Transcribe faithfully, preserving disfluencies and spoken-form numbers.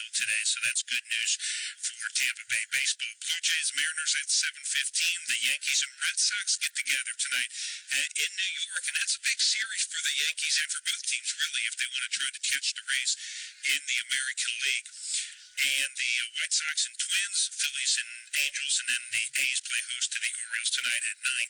today, so that's good news for Tampa Bay baseball. Blue Jays Mariners at seven fifteen. The Yankees and Red Sox get together tonight uh, in New York, and that's a big series for the Yankees and for both teams, really, if they want to try to catch the Rays in the American League. And the uh, White Sox and Twins, Phillies and Angels, and then the A's play host to the Orioles tonight at nine